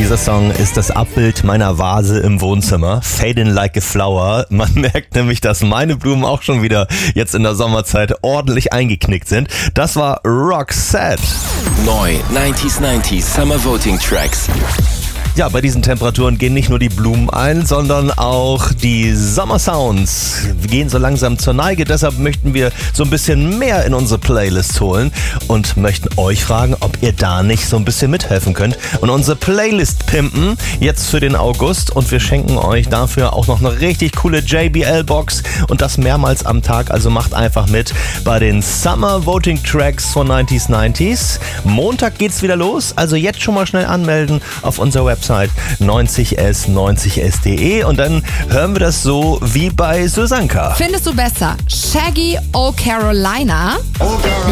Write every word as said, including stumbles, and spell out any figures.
Dieser Song ist das Abbild meiner Vase im Wohnzimmer. Fading like a flower. Man merkt nämlich, dass meine Blumen auch schon wieder jetzt in der Sommerzeit ordentlich eingeknickt sind. Das war Roxette. Neu neunzig neunzig Summer Voting Tracks. Ja, bei diesen Temperaturen gehen nicht nur die Blumen ein, sondern auch die Sommersounds. Wir gehen so langsam zur Neige, deshalb möchten wir so ein bisschen mehr in unsere Playlist holen und möchten euch fragen, ob ihr da nicht so ein bisschen mithelfen könnt und unsere Playlist pimpen, jetzt für den August, und wir schenken euch dafür auch noch eine richtig coole J B L-Box und das mehrmals am Tag, also macht einfach mit bei den Summer Voting Tracks von neunzig neunzig. Montag geht's wieder los, also jetzt schon mal schnell anmelden auf unserer Website neunzig s neunzig s punkt de und dann hören wir das so wie bei Susanka. Findest du besser Shaggy O Carolina,